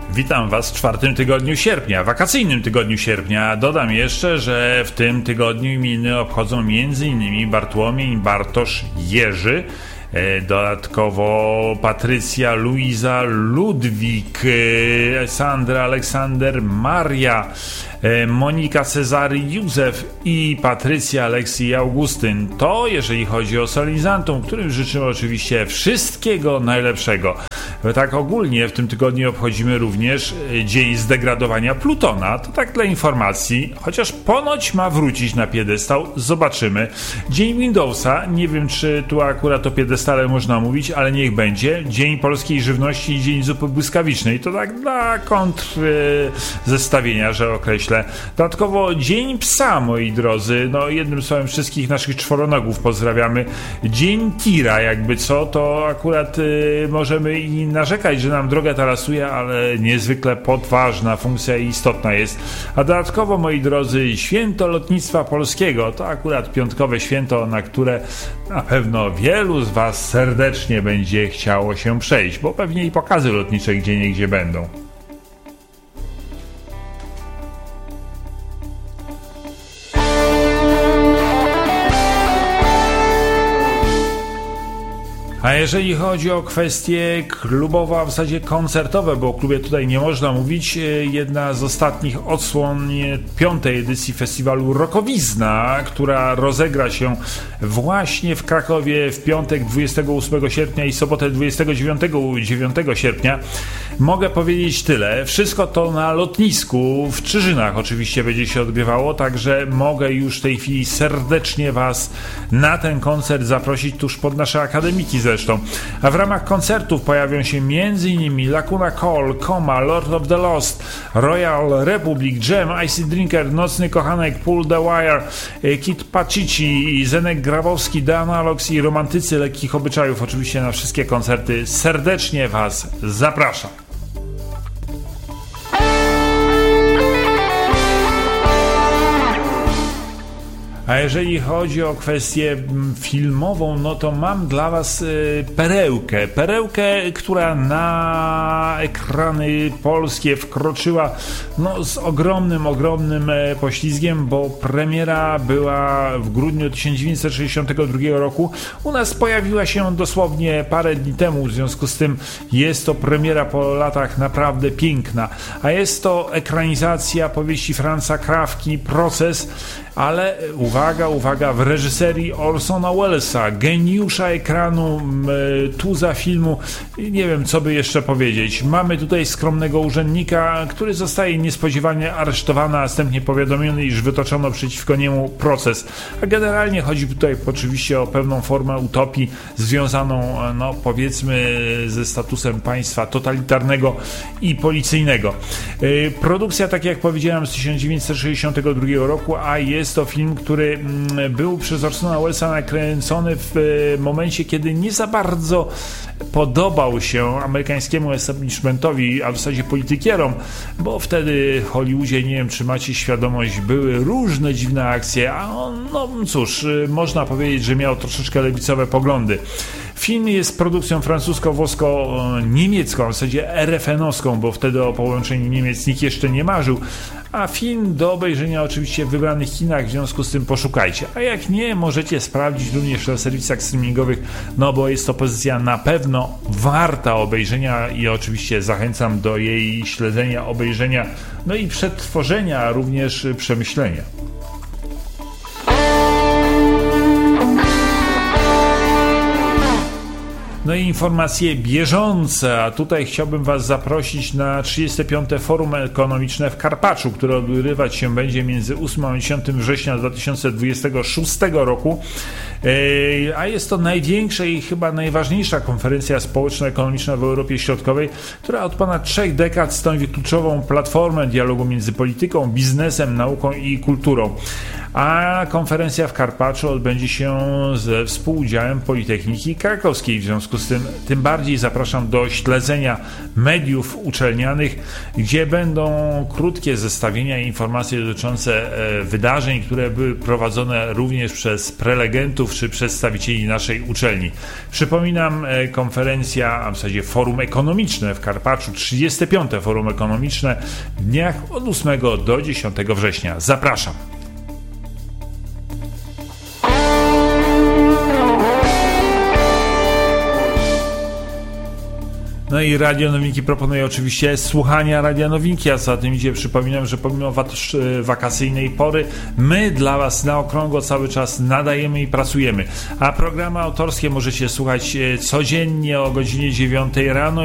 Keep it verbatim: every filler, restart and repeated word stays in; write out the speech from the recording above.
Witam Was w czwartym tygodniu sierpnia, wakacyjnym tygodniu sierpnia. Dodam jeszcze, że w tym tygodniu imieniny obchodzą m.in. Bartłomiej, Bartosz, Jerzy, dodatkowo Patrycja, Luiza, Ludwik, Sandra, Aleksander, Maria, Monika, Cezary, Józef i Patrycja, Aleksy i Augustyn. To jeżeli chodzi o solenizantom, którym życzymy oczywiście wszystkiego najlepszego. Tak ogólnie w tym tygodniu obchodzimy również dzień zdegradowania Plutona. To tak dla informacji, chociaż ponoć ma wrócić na piedestał. Zobaczymy. Dzień Windowsa. Nie wiem, czy tu akurat o piedestale można mówić, ale niech będzie. Dzień polskiej żywności i dzień zupy błyskawicznej. To tak dla kontr zestawienia, że określę. Dodatkowo dzień psa, moi drodzy. No jednym słowem wszystkich naszych czworonogów pozdrawiamy. Dzień tira, jakby co, to akurat y, możemy i narzekać, że nam drogę tarasuje, ale niezwykle podważna funkcja i istotna jest. A dodatkowo, moi drodzy, święto lotnictwa polskiego to akurat piątkowe święto, na które na pewno wielu z Was serdecznie będzie chciało się przejść, bo pewnie i pokazy lotnicze gdzieniegdzie będą. A jeżeli chodzi o kwestie klubowe, a w zasadzie koncertowe, bo o klubie tutaj nie można mówić, jedna z ostatnich odsłon piątej edycji festiwalu Rockowizna, która rozegra się właśnie w Krakowie w piątek dwudziestego ósmego sierpnia i sobotę dwudziestego dziewiątego sierpnia. Mogę powiedzieć tyle. Wszystko to na lotnisku w Czyżynach oczywiście będzie się odbywało, także mogę już w tej chwili serdecznie Was na ten koncert zaprosić tuż pod nasze akademiki zresztą. A w ramach koncertów pojawią się m.in. Lacuna Coil, Coma, Lord of the Lost, Royal Republic, Jam, Icy Drinker, Nocny Kochanek, Pull the Wire, Kid Pacici, Zenek Grabowski, The Analogs i Romantycy Lekkich Obyczajów. Oczywiście na wszystkie koncerty serdecznie Was zapraszam. A jeżeli chodzi o kwestię filmową, no to mam dla Was perełkę. Perełkę, która na ekrany polskie wkroczyła no, z ogromnym, ogromnym poślizgiem, bo premiera była w grudniu tysiąc dziewięćset sześćdziesiątego drugiego roku. U nas pojawiła się dosłownie parę dni temu, w związku z tym jest to premiera po latach naprawdę piękna. A jest to ekranizacja powieści Franza Kafki Proces, ale uwaga, uwaga, w reżyserii Orsona Wellesa, geniusza ekranu, tuza filmu, nie wiem co by jeszcze powiedzieć. Mamy tutaj skromnego urzędnika, który zostaje niespodziewanie aresztowany, a następnie powiadomiony, iż wytoczono przeciwko niemu proces. A generalnie chodzi tutaj oczywiście o pewną formę utopii związaną, no powiedzmy, ze statusem państwa totalitarnego i policyjnego. Produkcja, tak jak powiedziałem, z tysiąc dziewięćset sześćdziesiątego drugiego roku, a jest to film, który był przez Orsona Wellesa nakręcony w momencie, kiedy nie za bardzo podobał się amerykańskiemu establishmentowi, a w zasadzie politykierom, bo wtedy w Hollywoodzie, nie wiem czy macie świadomość, były różne dziwne akcje, a on, no cóż, można powiedzieć, że miał troszeczkę lewicowe poglądy. Film jest produkcją francusko-włosko-niemiecką, w zasadzie er ef en-owską, bo wtedy o połączeniu Niemiec nikt jeszcze nie marzył, a film do obejrzenia oczywiście w wybranych kinach, w związku z tym poszukajcie. A jak nie, możecie sprawdzić również na serwisach streamingowych, no bo jest to pozycja na pewno warta obejrzenia i oczywiście zachęcam do jej śledzenia, obejrzenia, no i przetworzenia, a również przemyślenia. No i informacje bieżące, a tutaj chciałbym Was zaprosić na trzydzieste piąte Forum Ekonomiczne w Karpaczu, które odbywać się będzie między ósmego a dziesiątego września dwa tysiące dwudziestego szóstego roku, a jest to największa i chyba najważniejsza konferencja społeczno-ekonomiczna w Europie Środkowej, która od ponad trzech dekad stanowi kluczową platformę dialogu między polityką, biznesem, nauką i kulturą. a konferencja w Karpaczu odbędzie się ze współudziałem Politechniki Krakowskiej. W związku z tym tym bardziej zapraszam do śledzenia mediów uczelnianych, gdzie będą krótkie zestawienia i informacje dotyczące wydarzeń, które były prowadzone również przez prelegentów czy przedstawicieli naszej uczelni. Przypominam, konferencja, a w zasadzie forum ekonomiczne w Karpaczu, trzydzieste piąte forum ekonomiczne w dniach od ósmego do dziesiątego września. Zapraszam. No i Radio Nowinki proponuje oczywiście słuchania Radia Nowinki, a za tym idzie, przypominam, że pomimo wakacyjnej pory my dla Was na okrągło cały czas nadajemy i pracujemy, a programy autorskie możecie słuchać codziennie o godzinie dziewiątej rano